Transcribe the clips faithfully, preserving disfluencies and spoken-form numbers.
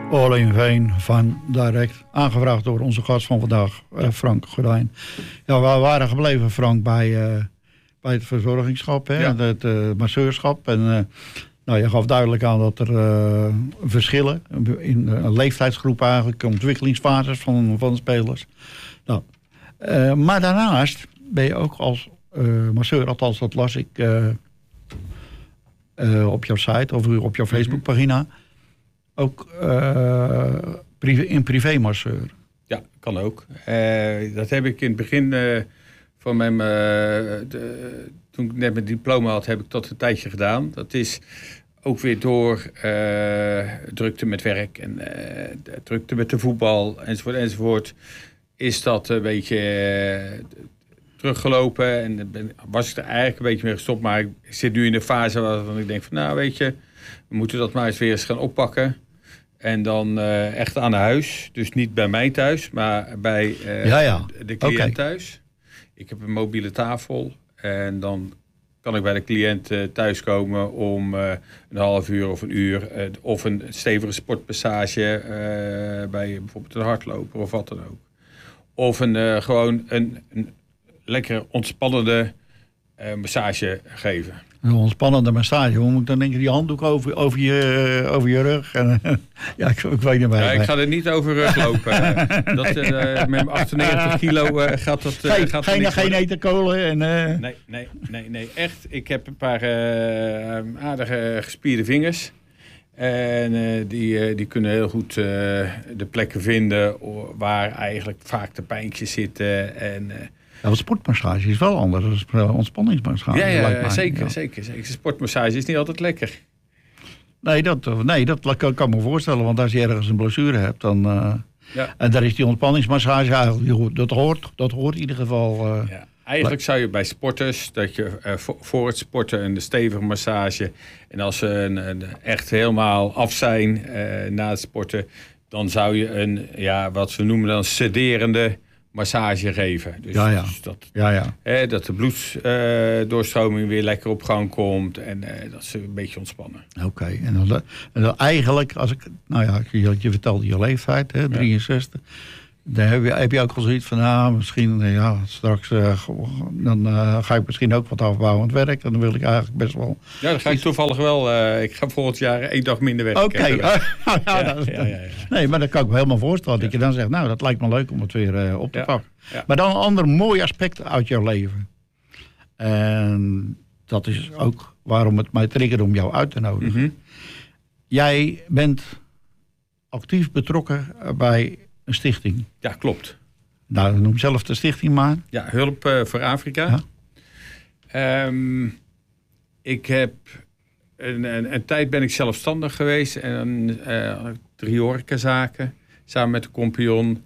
All in Veen van Direct. Aangevraagd door onze gast van vandaag, uh, Frank Gordijn. Ja, we waren gebleven, Frank, bij, uh, bij het verzorgingschap, hè? Ja. Het uh, masseurschap. En uh, nou, je gaf duidelijk aan dat er uh, verschillen in een leeftijdsgroep eigenlijk, ontwikkelingsfases van, van de spelers. Nou, uh, maar daarnaast ben je ook als uh, masseur, althans dat las ik uh, uh, op jouw site of op jouw Facebookpagina, ook uh, privé, in privé-masseur. Ja, kan ook. Uh, dat heb ik in het begin uh, van mijn... Uh, de, toen ik net mijn diploma had, heb ik dat een tijdje gedaan. Dat is ook weer door uh, drukte met werk en uh, drukte met de voetbal enzovoort enzovoort. Is dat een beetje uh, teruggelopen en ben, was ik er eigenlijk een beetje mee gestopt. Maar ik zit nu in de fase waarvan ik denk van nou weet je, we moeten dat maar eens weer eens gaan oppakken. En dan uh, echt aan huis. Dus niet bij mij thuis, maar bij uh, ja, ja. de cliënt okay. thuis. Ik heb een mobiele tafel. En dan kan ik bij de cliënt uh, thuiskomen om uh, een half uur of een uur. Uh, of een stevige sportpassage uh, bij bijvoorbeeld een hardloper of wat dan ook. Of een, uh, gewoon een, een lekkere ontspannende uh, massage geven. Een ontspannende massage. Hoe moet ik dan denken? Die handdoek over, over, je, over je rug. En, ja, ik, ik weet niet meer. Ja, ik ga er niet over rug lopen. dat, uh, met mijn achtennegentig kilo uh, gaat dat uh, Geen, gaat geen, geen etenkolen. En, uh... nee, nee, nee, nee, echt. Ik heb een paar uh, aardige gespierde vingers. En uh, die, uh, die kunnen heel goed uh, de plekken vinden waar eigenlijk vaak de pijntjes zitten. En... Uh, Ja, want sportmassage is wel anders dan ontspanningsmassage. Ja, ja zeker, ja. zeker, zeker. Sportmassage is niet altijd lekker. Nee, dat, nee, dat kan ik me voorstellen. Want als je ergens een blessure hebt, dan... Uh, ja. En daar is die ontspanningsmassage eigenlijk... Dat hoort, dat hoort in ieder geval... Uh, ja, eigenlijk zou je bij sporters... dat je uh, voor, voor het sporten een stevige massage... en als ze een, een echt helemaal af zijn uh, na het sporten... dan zou je een, ja, wat we noemen dan sederende... massage geven. Dus, ja, ja. dus dat, ja, ja. Hè, dat de bloeddoorstroming uh, weer lekker op gang komt en uh, dat ze een beetje ontspannen. Oké, okay. en, dan, en dan eigenlijk, als ik, nou ja, je, je vertelde je leeftijd, hè, drieënzestig. Ja. Dan heb je, heb je ook al zoiets van, nou, misschien, ja, straks uh, dan uh, ga ik misschien ook wat afbouwend werk. Dan wil ik eigenlijk best wel... Ja, dan ga ik toevallig wel. Uh, ik ga volgend jaar één dag minder werken. Oké. Okay. ja, ja, ja, ja, ja. Nee, maar dat kan ik me helemaal voorstellen. Ja. Dat je dan zegt, nou, dat lijkt me leuk om het weer uh, op te ja. pakken. Ja. Maar dan een ander mooi aspect uit jouw leven. En dat is ook waarom het mij triggerde om jou uit te nodigen. Mm-hmm. Jij bent actief betrokken bij... een stichting. Ja, klopt. Nou, noem zelf de stichting maar. Ja, Hulp uh, voor Afrika. Ja. Um, ik heb... Een, een, een tijd ben ik zelfstandig geweest. En uh, drie horecazaken. Samen met de compagnon.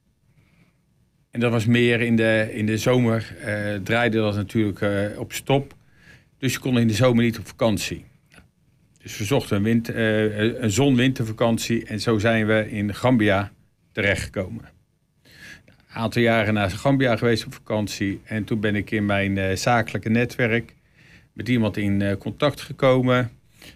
En dat was meer in de, in de zomer. Uh, draaide dat natuurlijk uh, op stop. Dus je kon in de zomer niet op vakantie. Dus we zochten een, wind, uh, een zon-wintervakantie. En zo zijn we in Gambia terechtgekomen. Een aantal jaren naar Gambia geweest op vakantie. En toen ben ik in mijn uh, zakelijke netwerk met iemand in uh, contact gekomen.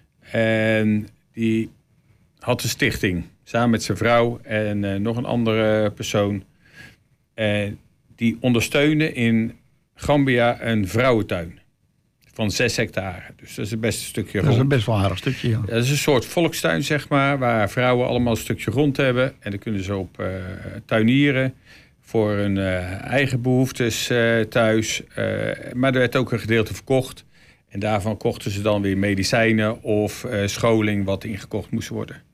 En die had een stichting. Samen met zijn vrouw en uh, nog een andere persoon. Uh, die ondersteunen in Gambia een vrouwentuin. Van zes hectare. Dus dat is best een stukje grond. Dat is een best wel aardig stukje, ja. Dat is een soort volkstuin, zeg maar, waar vrouwen allemaal een stukje grond hebben. En dan kunnen ze op uh, tuinieren voor hun uh, eigen behoeftes uh, thuis. Uh, maar er werd ook een gedeelte verkocht. En daarvan kochten ze dan weer medicijnen of uh, scholing wat ingekocht moest worden.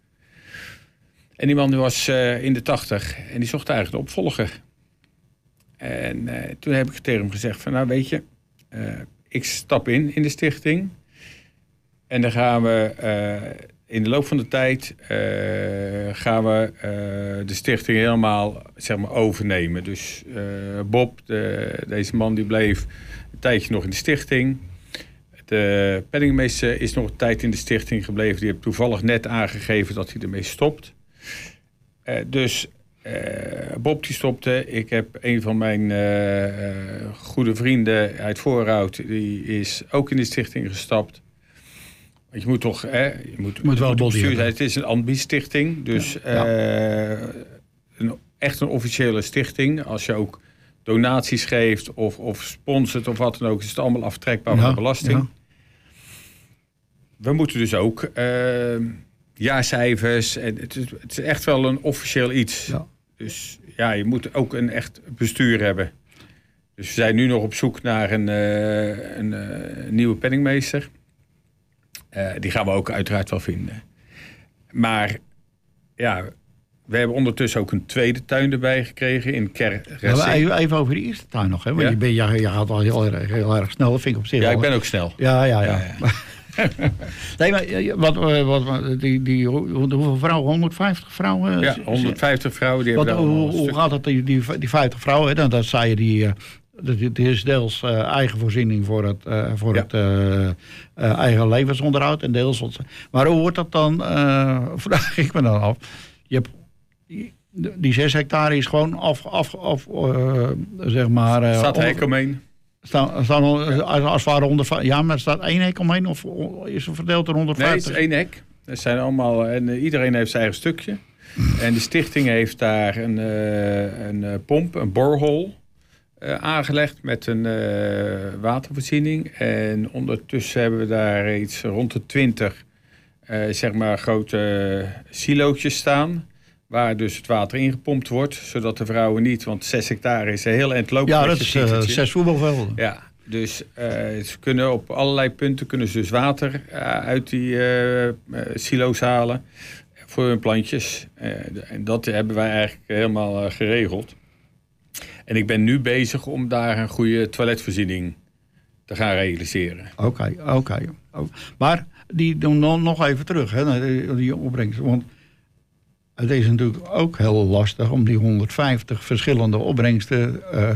En die man die was uh, in de tachtig en die zocht eigenlijk de opvolger. En uh, toen heb ik tegen hem gezegd van, nou weet je... Uh, ik stap in in de stichting. En dan gaan we uh, in de loop van de tijd... Uh, gaan we uh, de stichting helemaal zeg maar, overnemen. Dus uh, Bob, de, deze man, die bleef een tijdje nog in de stichting. De penningmeester is nog een tijd in de stichting gebleven. Die heeft toevallig net aangegeven dat hij ermee stopt. Uh, dus... Uh, Bob die stopte. Ik heb een van mijn uh, uh, goede vrienden uit Voorhout. Die is ook in de stichting gestapt. Want je moet toch... Hè, je moet, je moet wel body hebben. Het is een ambistichting. Dus ja. Uh, een, echt een officiële stichting. Als je ook donaties geeft of, of sponsort of wat dan ook... is het allemaal aftrekbaar ja. van de belasting. Ja. We moeten dus ook uh, jaarcijfers. En het, is, het is echt wel een officieel iets. Ja. Dus ja, je moet ook een echt bestuur hebben. Dus we zijn nu nog op zoek naar een, uh, een uh, nieuwe penningmeester. Uh, die gaan we ook uiteraard wel vinden. Maar ja, we hebben ondertussen ook een tweede tuin erbij gekregen in Kerkressing. Even, even over die eerste tuin nog. Hè? Want ja? je, ben, je, je gaat al heel erg, heel erg snel. Dat vind ik op zich Ja, wel. ik ben ook snel. Ja, ja, ja. ja, ja. Nee, maar wat, wat, wat, die, die, hoeveel vrouwen? honderdvijftig vrouwen? Ja, honderdvijftig vrouwen. Die wat, hebben hoe hoe gaat het, die, die, die vijftig vrouwen? Hè? Dan, dan zei je die... Het is deels uh, eigen voorziening voor het, uh, voor ja. het uh, uh, eigen levensonderhoud. En deels, maar hoe wordt dat dan? Uh, vraag ik me dan af. Je hebt, die, die zes hectare is gewoon af, af, af uh, zeg maar... Uh, staat hek omheen. Staan, staan, ja. Als het ware honderd, ja, maar er staat één hek omheen of is er verdeeld er honderdvijftig? Nee, het is één hek. Dat zijn allemaal, en uh, iedereen heeft zijn eigen stukje. En de stichting heeft daar een, uh, een uh, pomp, een borehole... Uh, aangelegd met een uh, watervoorziening. En ondertussen hebben we daar iets rond de twintig uh, zeg maar grote silootjes staan. Waar dus het water ingepompt wordt. Zodat de vrouwen niet, want zes hectare is een heel eind lopen. Ja, dat is uh, zes voetbalvelden. Ja, dus uh, ze kunnen op allerlei punten kunnen ze dus water uh, uit die uh, uh, silo's halen. Voor hun plantjes. Uh, en dat hebben wij eigenlijk helemaal uh, geregeld. En ik ben nu bezig om daar een goede toiletvoorziening te gaan realiseren. Oké, okay, oké. Okay. Maar die doen dan nog even terug, hè, die opbrengst. Want het is natuurlijk ook heel lastig om die honderdvijftig verschillende opbrengsten uh,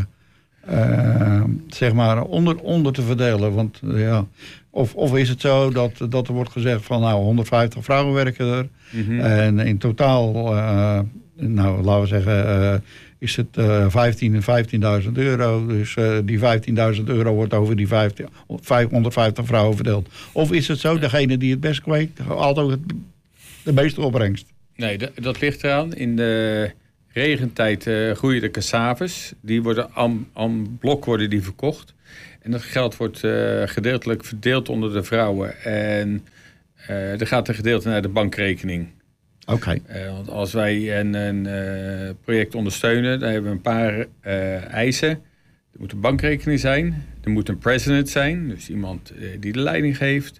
uh, zeg maar onder, onder te verdelen. Want uh, ja, of, of is het zo dat, dat er wordt gezegd van nou honderdvijftig vrouwen werken er. Mm-hmm. En in totaal, uh, nou laten we zeggen... Uh, is het uh, vijftien en vijftienduizend euro. Dus uh, die vijftienduizend euro wordt over die vijftien, honderdvijftig vrouwen verdeeld. Of is het zo, degene die het best kweekt, altijd het, de meeste opbrengst? Nee, d- dat ligt eraan. In de regentijd uh, groeien de cassaves. Die worden aan, aan blok worden die verkocht. En dat geld wordt uh, gedeeltelijk verdeeld onder de vrouwen. En uh, er gaat een gedeelte naar de bankrekening. Oké. Okay. Uh, want als wij een, een uh, project ondersteunen, dan hebben we een paar uh, eisen. Er moet een bankrekening zijn. Er moet een president zijn, dus iemand uh, die de leiding geeft.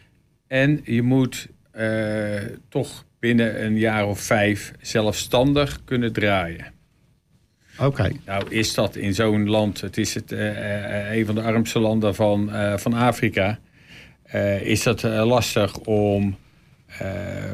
En je moet uh, toch binnen een jaar of vijf zelfstandig kunnen draaien. Oké. Okay. Nou is dat in zo'n land, het is het, uh, uh, een van de armste landen van, uh, van Afrika, uh, is dat uh, lastig om... Uh,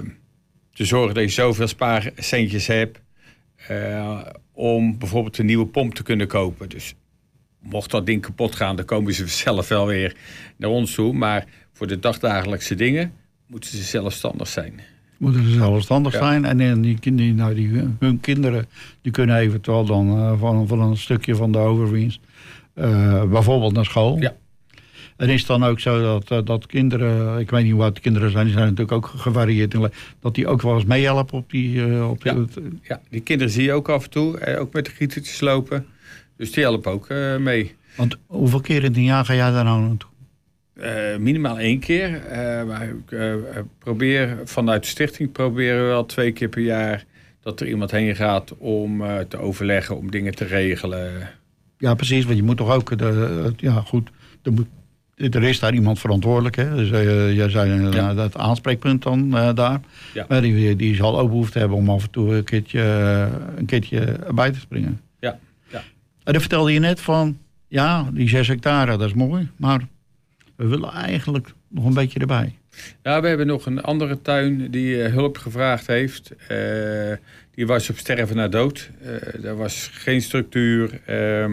te zorgen dat je zoveel spaarcentjes hebt uh, om bijvoorbeeld een nieuwe pomp te kunnen kopen. Dus mocht dat ding kapot gaan, dan komen ze zelf wel weer naar ons toe. Maar voor de dagdagelijkse dingen moeten ze zelfstandig zijn. Moeten ze zelfstandig ja. zijn. En die, die, nou, die, hun kinderen die kunnen eventueel dan uh, van, van een stukje van de overwinst uh, bijvoorbeeld naar school. Ja. En is het dan ook zo dat, uh, dat kinderen, ik weet niet hoe oud de kinderen zijn, die zijn natuurlijk ook gevarieerd, in, dat die ook wel eens meehelpen op die... Uh, op ja. die Uh, ja, die kinderen zie je ook af en toe, uh, ook met de gietertjes lopen. Dus die helpen ook uh, mee. Want hoeveel keer in een jaar ga jij daar nou naartoe? Uh, minimaal één keer. Uh, maar ik uh, probeer, vanuit de stichting proberen we wel twee keer per jaar dat er iemand heen gaat om uh, te overleggen, om dingen te regelen. Ja, precies, want je moet toch ook, de, ja goed, er moet... Er is daar iemand verantwoordelijk, hè? Dus uh, jij zei uh, ja. dat aanspreekpunt dan uh, daar. Ja. Maar die, die zal ook behoefte hebben om af en toe een keertje, uh, een keertje bij te springen. Ja. Ja. En dan vertelde je net van, ja, die zes hectare, dat is mooi. Maar we willen eigenlijk nog een beetje erbij. Ja, we hebben nog een andere tuin die uh, hulp gevraagd heeft. Uh, die was op sterven na dood. Uh, er was geen structuur. Uh,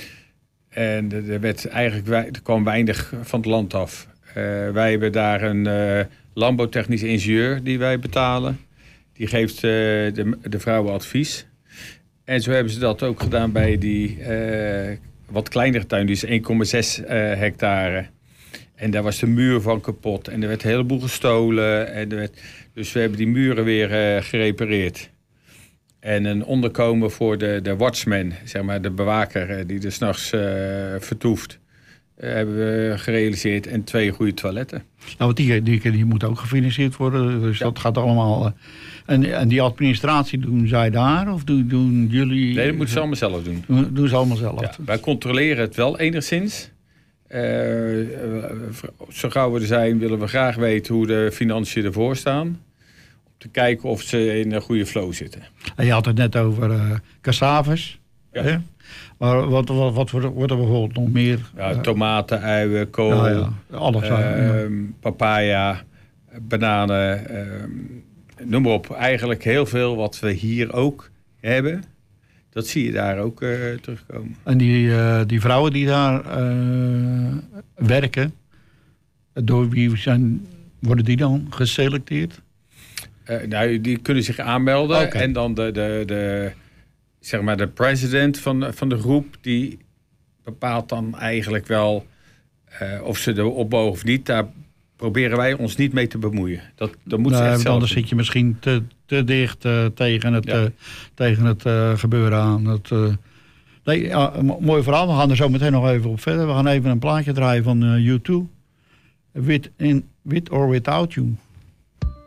En er, werd eigenlijk, er kwam weinig van het land af. Uh, wij hebben daar een uh, landbouwtechnisch ingenieur die wij betalen. Die geeft uh, de, de vrouwen advies. En zo hebben ze dat ook gedaan bij die uh, wat kleinere tuin. Die is één komma zes uh, hectare. En daar was de muur van kapot. En er werd een heleboel gestolen. En er werd, dus we hebben die muren weer uh, gerepareerd. En een onderkomen voor de, de watchman, zeg maar de bewaker uh, die er s'nachts uh, vertoeft. Uh, hebben we gerealiseerd. En twee goede toiletten. Nou, want die, die, die moet ook gefinancierd worden. Dus ja. dat gaat allemaal... Uh, en, en die administratie doen zij daar? Of doen, doen jullie... Nee, dat moeten ze allemaal zelf doen. Doen, doen ze allemaal zelf? Ja, wij controleren het wel enigszins. Uh, zo gauw we er zijn, willen we graag weten hoe de financiën ervoor staan. Om te kijken of ze in een goede flow zitten. En je had het net over uh, cassaves. Ja. Hè? Maar wat, wat, wat wordt er bijvoorbeeld nog meer? Ja, tomaten, uien, kool, ja, ja. Alles, uh, ja. papaya, bananen. Uh, noem maar op. Eigenlijk heel veel wat we hier ook hebben. Dat zie je daar ook uh, terugkomen. En die, uh, die vrouwen die daar uh, werken, door wie zijn, worden die dan geselecteerd? Uh, nou, die kunnen zich aanmelden. Okay. En dan de, de, de, zeg maar de president van, van de groep, die bepaalt dan eigenlijk wel uh, of ze erop mogen of niet. Daar proberen wij ons niet mee te bemoeien. Dat, dat moet nou, ze echt zelf anders doen. Zit je misschien te, te dicht uh, tegen het, ja. uh, tegen het uh, gebeuren aan. Het, uh, nee, ja, een mooi verhaal. We gaan er zo meteen nog even op verder. We gaan even een plaatje draaien van uh, U twee. With, in, with or Without You.